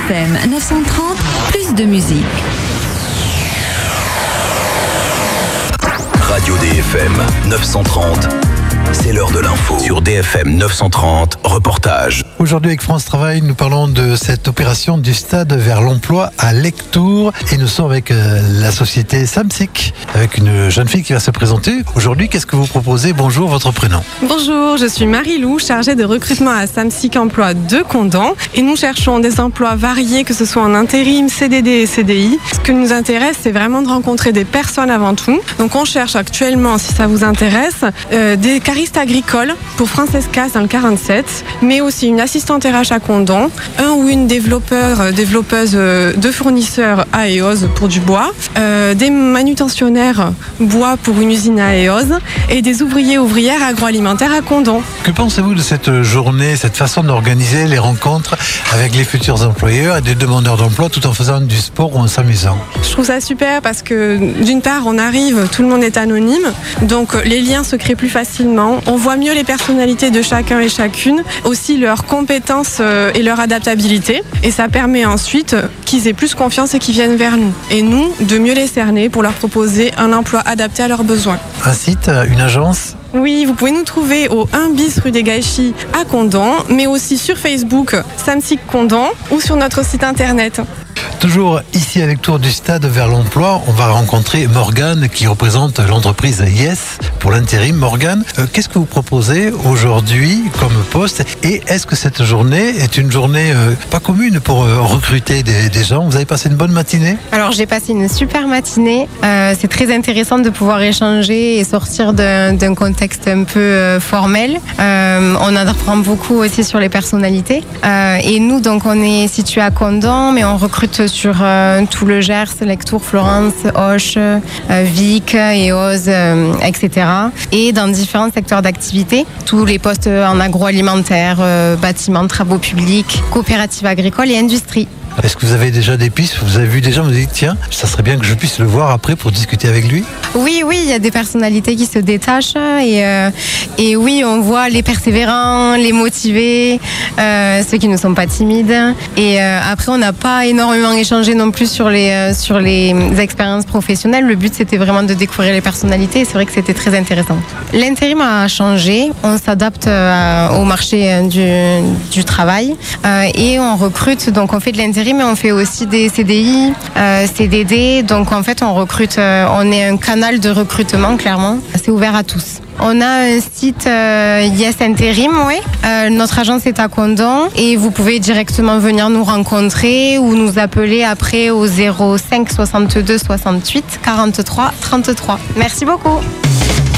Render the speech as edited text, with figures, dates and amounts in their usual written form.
DFM 930, plus de musique. Radio DFM 930, c'est l'heure de l'info. Sur DFM 930, reportage. Aujourd'hui avec France Travail, nous parlons de cette opération du stade vers l'emploi à Lectoure. Et nous sommes avec la société Samsic, avec une jeune fille qui va se présenter. Aujourd'hui, qu'est-ce que vous proposez? Bonjour, votre prénom? Bonjour, je suis Marie-Lou, chargée de recrutement à Samsic Emploi de Condom. Et nous cherchons des emplois variés, que ce soit en intérim, CDD et CDI. Ce qui nous intéresse, c'est vraiment de rencontrer des personnes avant tout. Donc on cherche actuellement, si ça vous intéresse, des caristes agricoles pour Francesca dans le 47, mais aussi une assistante RH à Condom, un ou une développeuse de fournisseurs à EOS pour du bois, des manutentionnaires bois pour une usine à EOS et des ouvrières agroalimentaires à Condom. Que pensez-vous de cette journée, cette façon d'organiser les rencontres avec les futurs employeurs et des demandeurs d'emploi tout en faisant du sport ou en s'amusant? Je trouve ça super parce que d'une part on arrive, tout le monde est anonyme, donc les liens se créent plus facilement. On voit mieux les personnalités de chacun et chacune, aussi leurs compétences et leur adaptabilité. Et ça permet ensuite qu'ils aient plus confiance et qu'ils viennent vers nous. Et nous, de mieux les cerner pour leur proposer un emploi adapté à leurs besoins. Un site, une agence? Oui, vous pouvez nous trouver au 1 bis rue des Gâchis à Condom, mais aussi sur Facebook Samsic Condom ou sur notre site internet. Toujours ici à Lectoure du stade vers l'emploi, on va rencontrer Morgane qui représente l'entreprise Yes pour l'intérim. Morgane, qu'est-ce que vous proposez aujourd'hui comme poste et est-ce que cette journée est une journée pas commune pour recruter des gens? Vous avez passé une bonne matinée? Alors j'ai passé une super matinée, c'est très intéressant de pouvoir échanger et sortir d'un contexte un peu formel. On apprend beaucoup aussi sur les personnalités et nous donc on est situé à Condom mais on recrute sur tout le Gers, Lectoure, Florence, Auch, Vic, EOS, etc. Et dans différents secteurs d'activité, tous les postes en agroalimentaire, bâtiments, travaux publics, coopératives agricoles et industrie. Est-ce que vous avez déjà des pistes? Vous avez vu des gens, vous dites tiens, ça serait bien que je puisse le voir après pour discuter avec lui? Oui, il y a des personnalités qui se détachent et oui, on voit les persévérants, les motivés, ceux qui ne sont pas timides. Et après, on n'a pas énormément échangé non plus sur les expériences professionnelles. Le but, c'était vraiment de découvrir les personnalités et c'est vrai que c'était très intéressant. L'intérim a changé, on s'adapte au marché du travail et on recrute, donc on fait de l'intérim mais on fait aussi des CDI, CDD, donc en fait on recrute, on est un canal de recrutement clairement, c'est ouvert à tous. On a un site Yes Intérim, oui. Notre agence est à Condom et vous pouvez directement venir nous rencontrer ou nous appeler après au 05 62 68 43 33. Merci beaucoup.